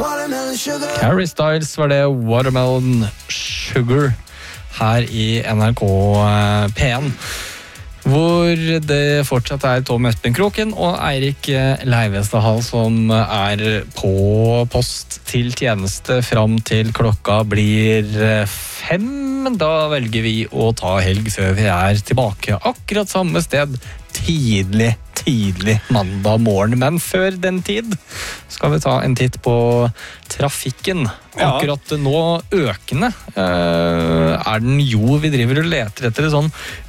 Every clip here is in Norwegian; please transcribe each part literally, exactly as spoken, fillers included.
Harry Styles var det, Watermelon Sugar, her i N R K P en. Hvor det fortsatt er Tom Espen Kroken og Eirik Leivestad som er på post til tjeneste fram til klokka blir fem. Da velger vi å ta helg før vi er tilbake akkurat samme sted tidlig, tidlig mandag morgen. Men før den tid skal vi ta en titt på trafikken. Akkurat nå økende er den jo, vi driver og leter etter et sånn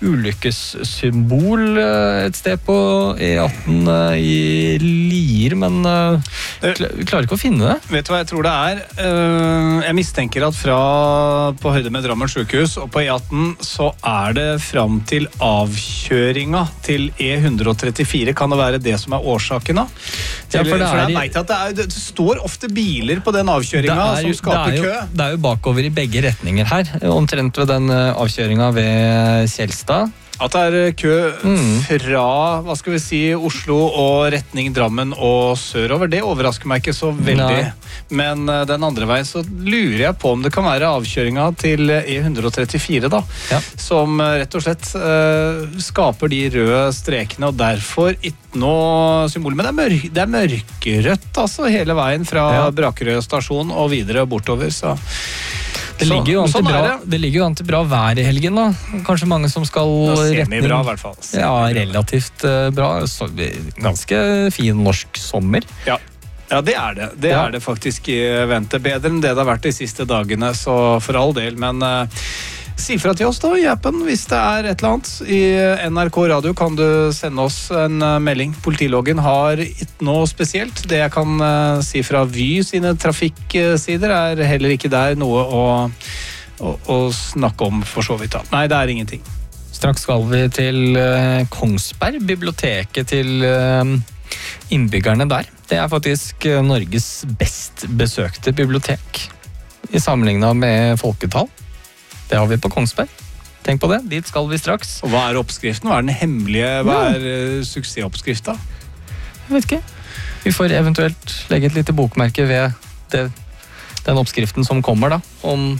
ulykkessymbol et sted på E atten i Lier, men vi klarer ikke å finne det. Vet du hva jeg tror det er? Jeg mistenker at fra på høyde med Drammen sykehus og på E atten så er det fram til avkjøringa til E ett trettifire, kan det være det som er årsaken da? Ja, for det, for er, jeg vet at det, er, det står ofte biler på den avkjøringa som skaper kø. Det er, jo, det er jo bakover i begge retninger her, omtrent ved den avkjøringa ved Kjelstad. At det er kø mm. fra, hva skal vi si, Oslo og retning Drammen og sørover, det overrasker meg ikke så veldig. Nei. Men uh, den andre veien så lurer jeg på om det kan være avkjøringa til E ett trettifire da, ja. Som uh, rett og slett uh, skaper de røde strekene, og derfor ikke noe symbol. Men det er, mørk, det er mørkerødt altså, hele veien fra ja. Brakerød stasjon og videre bortover, så... Det ligger, jo an til bra, det ligger jo an til bra vær i helgen da. Kanskje mange som skal retning... Bra, i hvert fall. Ja, relativt bra. Så, ganske fin norsk sommer. Ja, ja det er det. Det ja. Er det faktisk i vente. Bedre enn det det har vært de siste dagene, så for all del. Men uh, si fra til oss da, Jeppen, hvis det er et eller annet. I N R K Radio kan du sende oss en uh, melding. Politiloggen har ikke noe spesielt. Det jeg kan uh, si fra Vy sine trafikksider er heller ikke der noe å, å, å snakke om for så vidt. Nei, det er ingenting. Straks skal vi til uh, Kongsberg, biblioteket til uh, innbyggerne der. Det er faktisk uh, Norges best besøkte bibliotek i sammenlignet med folketall. Det har vi på Kongsberg. Tenk på det, dit skal vi straks. Og hva er oppskriften? Hva er den hemmelige, hva er uh, suksessoppskrifta? Jeg vet ikke. Vi får eventuelt legge et lite bokmerke ved det, den oppskriften som kommer da, om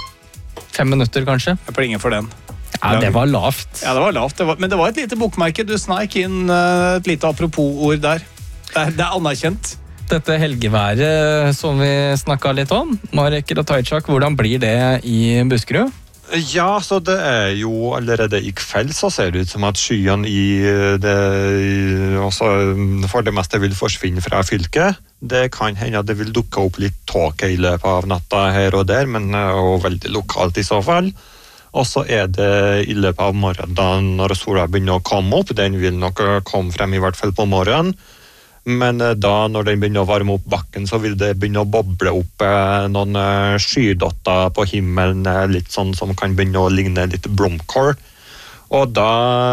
fem minutter kanskje. Jeg plinger for den. Ja, det var lavt. Ja, det var lavt. Det var, men det var et lite bokmerke. Du snak inn uh, et lite apropos-ord der. Det er, det er anerkjent. Dette helgeværet som vi snakket litt om, Marek Ratajczak, hvordan blir det i Buskerud? Ja, så det er jo allerede i kveld så ser det ut som at skyene i det også for det meste vil forsvinne fra fylket. Det kan hende at det vil dukke opp litt tåke i løpet av natta her og der, men og veldig lokalt i så fall. Og så er det i løpet av morgenen når sola begynner å komme opp, den vil nok komme frem i hvert fall på morgenen. Men da når den begynner å varme opp bakken, så vil det begynne å boble opp eh, noen eh, skydotter på himmelen, eh, litt sånn som kan begynne å ligne litt blomkål. Og da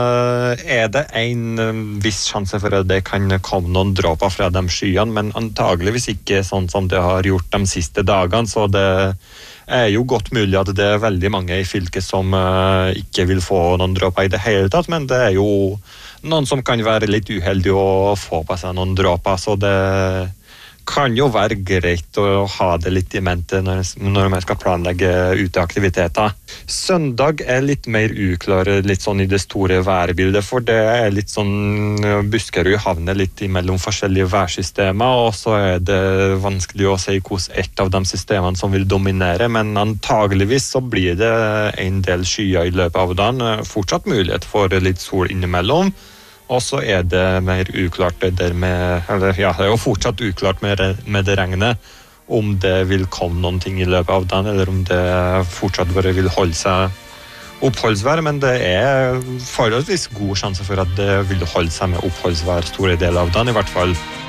er det en eh, viss sjanse for at det kan komme noen dråper fra de skyene, men antageligvis ikke sånn som det har gjort de siste dagene, så det er jo godt mulig at det er veldig mange i fylket som eh, ikke vil få noen dråper i det hele tatt, men det er jo noen som kan være litt uheldig å få på seg noen dråper, så det kan jo være greit å ha det litt i mente når, når man skal planlegge uteaktiviteter. Søndag er litt mer uklar, litt sånn i det store værbildet, for det er litt sånn Buskerud havner litt mellom forskjellige værsystemer, og så er det vanskelig å si hvordan ett av de systemene som vil dominere, men antageligvis så blir det en del skyer i løpet av dagen, fortsatt mulighet for litt sol innimellom. Og så er det mer uklart det der med, eller ja, det er jo fortsatt uklart med, med det regnet, om det vil komme noen ting i løpet av dagen, eller om det fortsatt bare vil holde seg oppholdsvær, men det er forholdsvis god sjanse for at det vil holde seg med oppholdsvær store deler av dagen, i hvert fall